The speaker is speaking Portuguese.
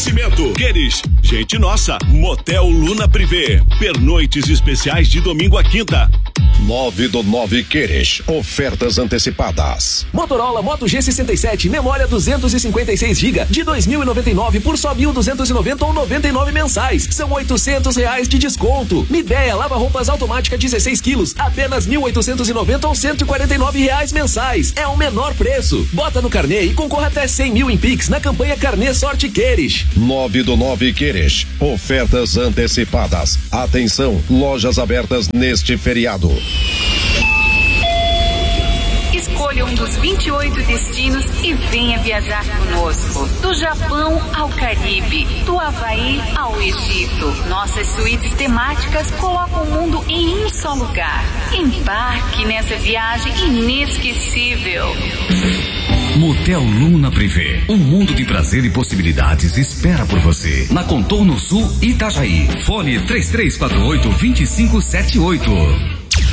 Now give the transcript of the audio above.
Oferecimento Queres, gente nossa, Motel Luna Privé, pernoites especiais de domingo a quinta. 9 do 9 Queres, ofertas antecipadas. Motorola Moto G67, memória 256 GB de 2.099 por só 1.290 ou 99 mensais. São R$800 de desconto. Midea lava-roupas automática 16 quilos, apenas 1.890 ou R$149 mensais. É o menor preço. Bota no carnê e concorra até 100 mil em Pix na campanha Carnê Sorte Queres. 9 do 9 Queres, ofertas antecipadas. Atenção, lojas abertas neste feriado. Escolha um dos 28 destinos e venha viajar conosco. Do Japão ao Caribe, do Havaí ao Egito. Nossas suítes temáticas colocam o mundo em um só lugar. Embarque nessa viagem inesquecível. Motel Luna Privé, um mundo de prazer e possibilidades espera por você. Na Contorno Sul, Itajaí. Fone 3348-2578.